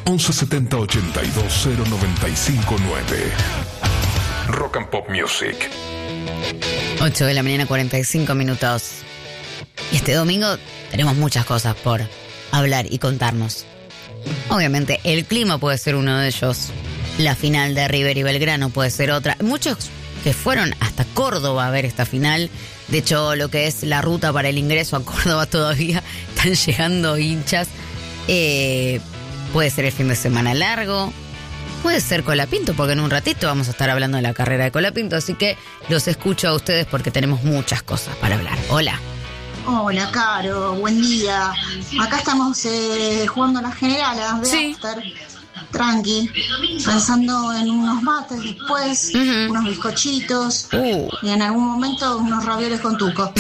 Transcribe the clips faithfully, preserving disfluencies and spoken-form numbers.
once setenta ochenta y dos cero noventa y cinco nueve. Rock and Pop Music. ocho de la mañana, cuarenta y cinco minutos. Y este domingo tenemos muchas cosas por hablar y contarnos. Obviamente el clima puede ser uno de ellos. La final de River y Belgrano puede ser otra. Muchos que fueron hasta Córdoba a ver esta final. De hecho, lo que es la ruta para el ingreso a Córdoba todavía están llegando hinchas. Eh, puede ser el fin de semana largo. Puede ser Colapinto, porque en un ratito vamos a estar hablando de la carrera de Colapinto. Así que los escucho a ustedes porque tenemos muchas cosas para hablar. Hola. Hola, Caro, buen día. Acá estamos eh, jugando a las generales de sí. After, tranqui, pensando en unos mates después, uh-huh. unos bizcochitos uh. y en algún momento unos ravioles con tuco.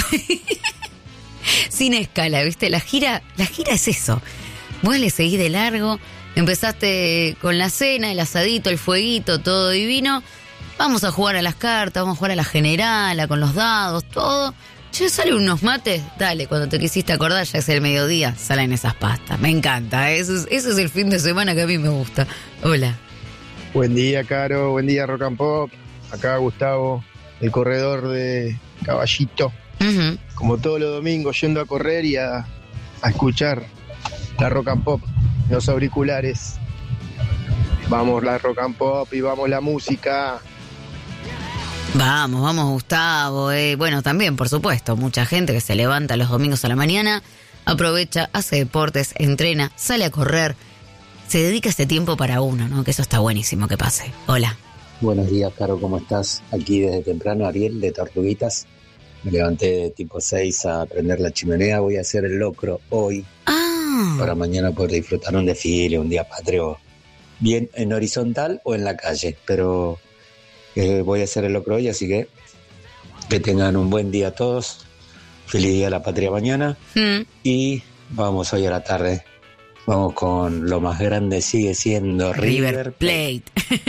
Sin escala, ¿viste? La gira, la gira es eso. Vos le seguís de largo, empezaste con la cena, el asadito, el fueguito, todo divino. Vamos a jugar a las cartas, vamos a jugar a la generala, con los dados, todo. Che, salen unos mates, dale, cuando te quisiste acordar ya es el mediodía, salen esas pastas. Me encanta, eso es, eso es el fin de semana que a mí me gusta. Hola. Buen día, Caro, buen día, Rock and Pop. Acá Gustavo, el corredor de Caballito. Uh-huh. Como todos los domingos, yendo a correr y a, a escuchar la Rock and Pop, los auriculares. Vamos la Rock and Pop y vamos la música. Vamos, vamos Gustavo, eh. Bueno, también, por supuesto, mucha gente que se levanta los domingos a la mañana, aprovecha, hace deportes, entrena, sale a correr, se dedica este tiempo para uno, ¿no? Que eso está buenísimo que pase. Hola. Buenos días, Caro, ¿cómo estás? Aquí desde temprano, Ariel, de Tortuguitas. Me levanté de tipo seis a prender la chimenea, voy a hacer el locro hoy. Ah. Para mañana poder disfrutar un desfile, un día patrio, bien en horizontal o en la calle, pero... Eh, voy a hacer el locro hoy, así que que tengan un buen día todos. Feliz día de la patria mañana. Mm. Y vamos hoy a la tarde. Vamos con lo más grande, sigue siendo River, River Plate.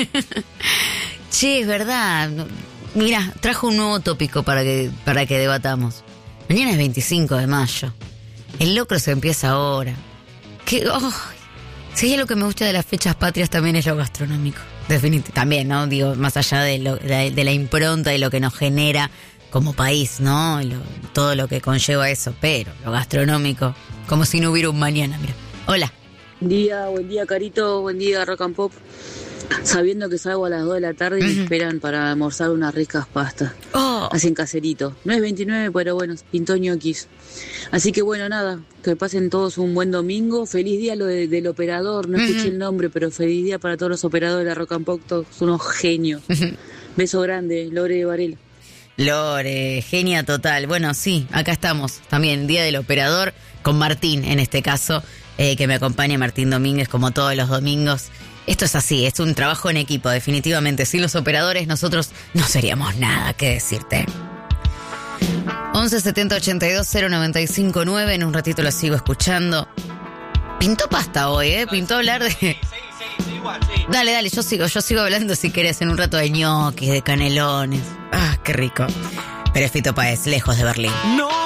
Che, es verdad. Mira, trajo un nuevo tópico para que, para que debatamos. Mañana es veinticinco de mayo. El locro se empieza ahora. Que, oh, si hay algo que me gusta de las fechas patrias también es lo gastronómico. Definitivamente, también, ¿no? Digo, más allá de, lo, de, de la impronta y lo que nos genera como país, ¿no? Lo, todo lo que conlleva eso, pero lo gastronómico, como si no hubiera un mañana, mira. Hola. Buen día, buen día, Carito, buen día, Rock and Pop. Sabiendo que salgo a las dos de la tarde y uh-huh. me esperan para almorzar unas ricas pastas. Oh. Así en caserito. No es veintinueve, pero bueno, pintó ñoquis. Así que bueno, nada, que pasen todos un buen domingo. Feliz día lo de, del operador, no uh-huh. escuché el nombre, pero feliz día para todos los operadores de Rock and Pop, todos unos genios. Uh-huh. Beso grande, Lore Varela. Lore, genia total. Bueno, sí, acá estamos también, día del operador, con Martín en este caso, eh, que me acompaña Martín Domínguez como todos los domingos. Esto es así, es un trabajo en equipo, definitivamente. Sin los operadores nosotros no seríamos nada, qué decirte. once setenta ochenta y dos cero noventa y cinco nueve, en un ratito lo sigo escuchando. Pintó pasta hoy, ¿eh? Pintó hablar de... Dale, dale, yo sigo, yo sigo hablando si querés en un rato de ñoquis, de canelones. Ah, qué rico. Pero es Fito Páez, lejos de Berlín. No.